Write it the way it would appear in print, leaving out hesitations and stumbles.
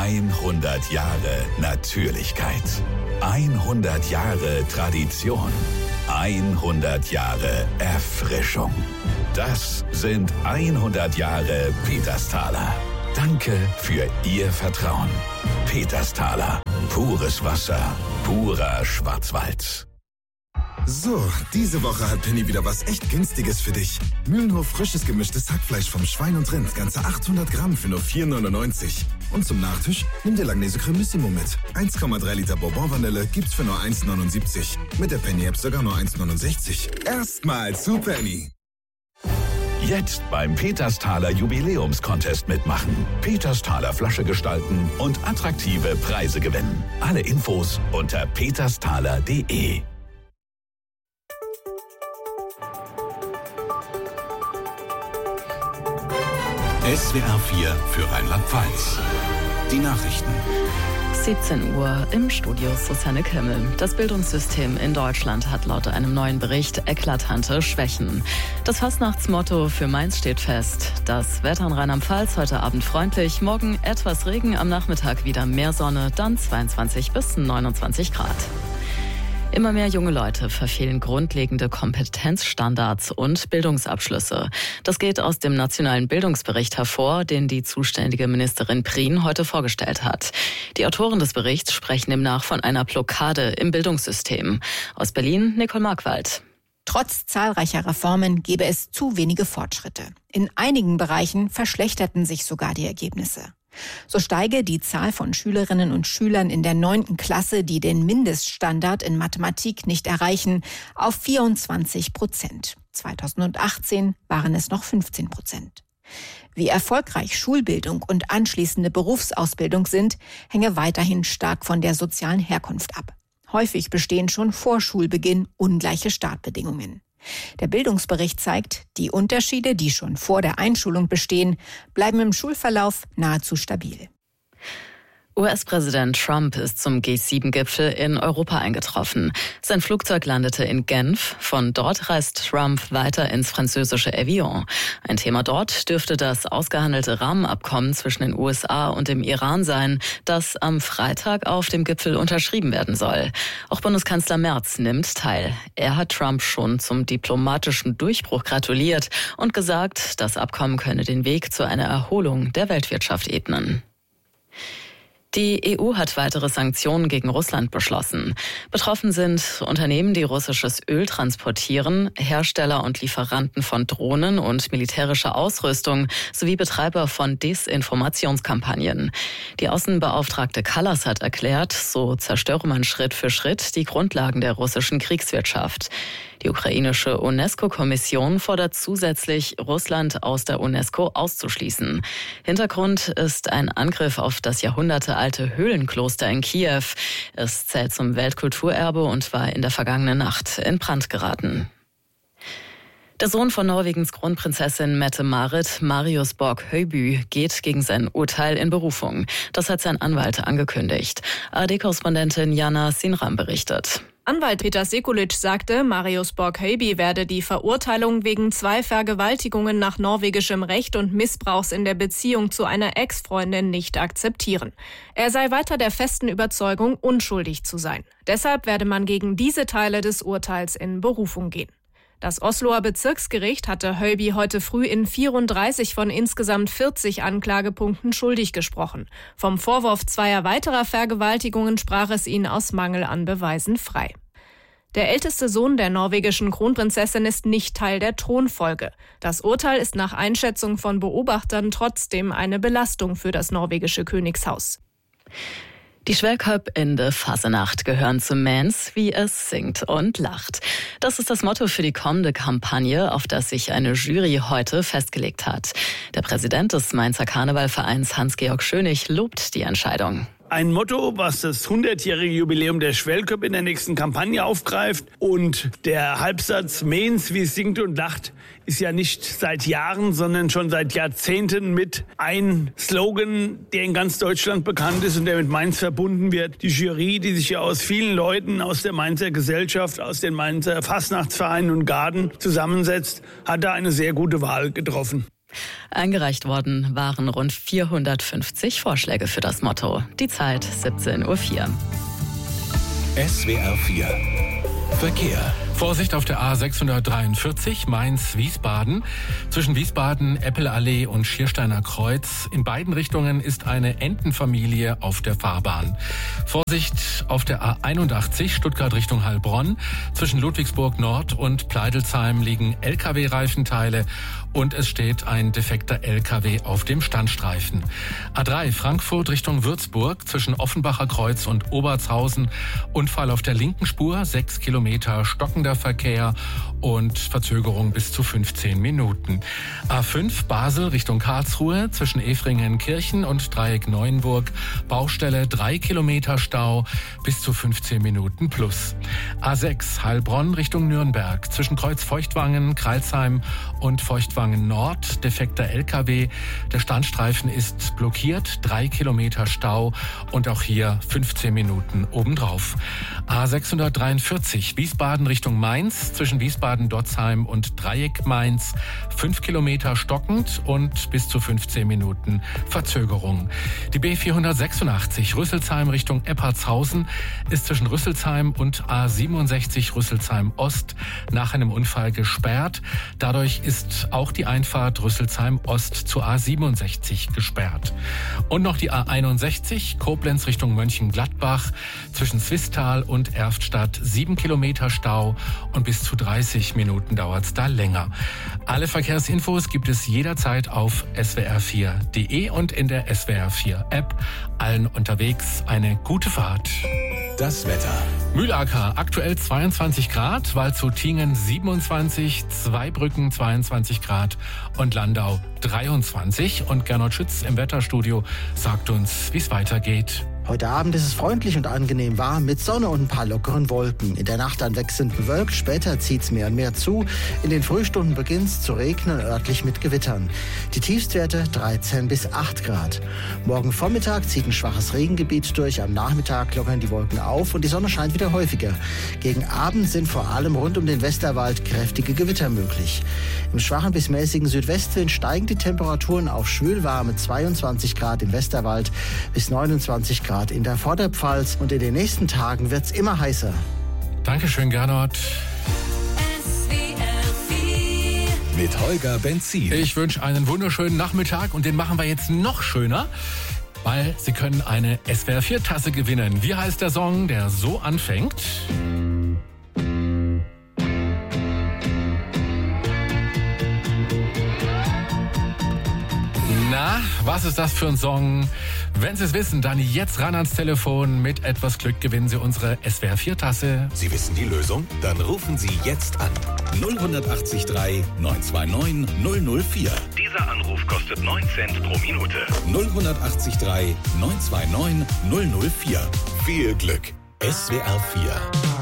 100 Jahre Natürlichkeit. 100 Jahre Tradition. 100 Jahre Erfrischung. Das sind 100 Jahre Petersthaler. Danke für Ihr Vertrauen. Petersthaler. Pures Wasser. Purer Schwarzwald. So, diese Woche hat Penny wieder was echt Günstiges für dich. Mühlenhof frisches gemischtes Hackfleisch vom Schwein und Rind, ganze 800 Gramm für nur 4,99. Und zum Nachtisch nimm dir Langnese Cremissimo mit. 1,3 Liter Bourbon-Vanille gibt's für nur 1,79. Mit der Penny-App sogar nur 1,69. Erstmal zu Penny. Jetzt beim Petersthaler Jubiläumscontest mitmachen. Petersthaler Flasche gestalten und attraktive Preise gewinnen. Alle Infos unter petersthaler.de. SWR 4 für Rheinland-Pfalz. Die Nachrichten. 17 Uhr im Studio Susanne Kimmel. Das Bildungssystem in Deutschland hat laut einem neuen Bericht eklatante Schwächen. Das Fastnachtsmotto für Mainz steht fest. Das Wetter in Rheinland-Pfalz heute Abend freundlich, morgen etwas Regen, am Nachmittag wieder mehr Sonne, dann 22 bis 29 Grad. Immer mehr junge Leute verfehlen grundlegende Kompetenzstandards und Bildungsabschlüsse. Das geht aus dem nationalen Bildungsbericht hervor, den die zuständige Ministerin Prien heute vorgestellt hat. Die Autoren des Berichts sprechen demnach von einer Blockade im Bildungssystem. Aus Berlin, Nicole Markwald. Trotz zahlreicher Reformen gebe es zu wenige Fortschritte. In einigen Bereichen verschlechterten sich sogar die Ergebnisse. So steige die Zahl von Schülerinnen und Schülern in der 9. Klasse, die den Mindeststandard in Mathematik nicht erreichen, auf 24%. 2018 waren es noch 15%. Wie erfolgreich Schulbildung und anschließende Berufsausbildung sind, hänge weiterhin stark von der sozialen Herkunft ab. Häufig bestehen schon vor Schulbeginn ungleiche Startbedingungen. Der Bildungsbericht zeigt, die Unterschiede, die schon vor der Einschulung bestehen, bleiben im Schulverlauf nahezu stabil. US-Präsident Trump ist zum G7-Gipfel in Europa eingetroffen. Sein Flugzeug landete in Genf. Von dort reist Trump weiter ins französische Evian. Ein Thema dort dürfte das ausgehandelte Rahmenabkommen zwischen den USA und dem Iran sein, das am Freitag auf dem Gipfel unterschrieben werden soll. Auch Bundeskanzler Merz nimmt teil. Er hat Trump schon zum diplomatischen Durchbruch gratuliert und gesagt, das Abkommen könne den Weg zu einer Erholung der Weltwirtschaft ebnen. Die EU hat weitere Sanktionen gegen Russland beschlossen. Betroffen sind Unternehmen, die russisches Öl transportieren, Hersteller und Lieferanten von Drohnen und militärischer Ausrüstung sowie Betreiber von Desinformationskampagnen. Die Außenbeauftragte Kallas hat erklärt, so zerstöre man Schritt für Schritt die Grundlagen der russischen Kriegswirtschaft. Die ukrainische UNESCO-Kommission fordert zusätzlich, Russland aus der UNESCO auszuschließen. Hintergrund ist ein Angriff auf das jahrhundertealte Höhlenkloster in Kiew. Es zählt zum Weltkulturerbe und war in der vergangenen Nacht in Brand geraten. Der Sohn von Norwegens Kronprinzessin Mette-Marit, Marius Borg-Høiby, geht gegen sein Urteil in Berufung. Das hat sein Anwalt angekündigt. ARD-Korrespondentin Jana Sinram berichtet. Anwalt Peter Sekulic sagte, Marius Borg-Høiby werde die Verurteilung wegen 2 Vergewaltigungen nach norwegischem Recht und Missbrauchs in der Beziehung zu einer Ex-Freundin nicht akzeptieren. Er sei weiter der festen Überzeugung, unschuldig zu sein. Deshalb werde man gegen diese Teile des Urteils in Berufung gehen. Das Osloer Bezirksgericht hatte Høiby heute früh in 34 von insgesamt 40 Anklagepunkten schuldig gesprochen. Vom Vorwurf 2 weiterer Vergewaltigungen sprach es ihn aus Mangel an Beweisen frei. Der älteste Sohn der norwegischen Kronprinzessin ist nicht Teil der Thronfolge. Das Urteil ist nach Einschätzung von Beobachtern trotzdem eine Belastung für das norwegische Königshaus. Die Schwellköpfende Fasenacht gehören zu Mainz, wie es singt und lacht. Das ist das Motto für die kommende Kampagne, auf das sich eine Jury heute festgelegt hat. Der Präsident des Mainzer Karnevalvereins Hans-Georg Schönig lobt die Entscheidung. Ein Motto, was das 100-jährige Jubiläum der Schwellköp in der nächsten Kampagne aufgreift. Und der Halbsatz Mainz, wie es singt und lacht, ist ja nicht seit Jahren, sondern schon seit Jahrzehnten mit ein Slogan, der in ganz Deutschland bekannt ist und der mit Mainz verbunden wird. Die Jury, die sich ja aus vielen Leuten aus der Mainzer Gesellschaft, aus den Mainzer Fastnachtsvereinen und Garden zusammensetzt, hat da eine sehr gute Wahl getroffen. Eingereicht worden waren rund 450 Vorschläge für das Motto. Die Zeit 17:04 Uhr. SWR 4 Verkehr. Vorsicht auf der A643 Mainz-Wiesbaden. Zwischen Wiesbaden, Eppelallee und Schiersteiner Kreuz. In beiden Richtungen ist eine Entenfamilie auf der Fahrbahn. Vorsicht auf der A81 Stuttgart Richtung Heilbronn. Zwischen Ludwigsburg Nord und Pleidelsheim liegen Lkw-Reifenteile und es steht ein defekter Lkw auf dem Standstreifen. A3 Frankfurt Richtung Würzburg. Zwischen Offenbacher Kreuz und Obertshausen. Unfall auf der linken Spur, 6 Kilometer stockender Verkehr und Verzögerung bis zu 15 Minuten. A5 Basel Richtung Karlsruhe zwischen Efringen-Kirchen und Dreieck Neuenburg. Baustelle 3 Kilometer Stau bis zu 15 Minuten plus. A6 Heilbronn Richtung Nürnberg zwischen Kreuz Feuchtwangen, Crailsheim und Feuchtwangen Nord. Defekter LKW. Der Standstreifen ist blockiert. 3 Kilometer Stau und auch hier 15 Minuten obendrauf. A643 Wiesbaden Richtung Mainz zwischen Wiesbaden-Dotzheim und Dreieck Mainz. 5 Kilometer stockend und bis zu 15 Minuten Verzögerung. Die B486 Rüsselsheim Richtung Eppertshausen ist zwischen Rüsselsheim und A67 Rüsselsheim Ost nach einem Unfall gesperrt. Dadurch ist auch die Einfahrt Rüsselsheim Ost zur A67 gesperrt. Und noch die A61 Koblenz Richtung Mönchengladbach zwischen Zwistal und Erftstadt 7 Kilometer Stau und bis zu 30 Minuten dauert es da länger. Alle Verkehrsinfos gibt es jederzeit auf swr4.de und in der SWR4 App. Allen unterwegs eine gute Fahrt. Das Wetter. Mühlacker aktuell 22 Grad, Waldshut-Tiengen 27, Zweibrücken 22 Grad und Landau 23. Und Gernot Schütz im Wetterstudio sagt uns, wie es weitergeht. Heute Abend ist es freundlich und angenehm warm mit Sonne und ein paar lockeren Wolken. In der Nacht dann wechselnd bewölkt, später zieht es mehr und mehr zu. In den Frühstunden beginnt es zu regnen, örtlich mit Gewittern. Die Tiefstwerte 13 bis 8 Grad. Morgen Vormittag zieht ein schwaches Regengebiet durch. Am Nachmittag lockern die Wolken auf und die Sonne scheint wieder häufiger. Gegen Abend sind vor allem rund um den Westerwald kräftige Gewitter möglich. Im schwachen bis mäßigen Südwestwind steigen die Temperaturen auf schwülwarme 22 Grad im Westerwald bis 29 Grad in der Vorderpfalz und in den nächsten Tagen wird's immer heißer. Dankeschön, Gernot. Mit Holger Benzin. Ich wünsche einen wunderschönen Nachmittag und den machen wir jetzt noch schöner, weil Sie können eine SWR4-Tasse gewinnen. Wie heißt der Song, der so anfängt? Na, was ist das für ein Song? Wenn Sie es wissen, dann jetzt ran ans Telefon. Mit etwas Glück gewinnen Sie unsere SWR4-Tasse. Sie wissen die Lösung? Dann rufen Sie jetzt an. 0183 929 004. Dieser Anruf kostet 9 Cent pro Minute. 0183 929 004. Viel Glück. SWR 4.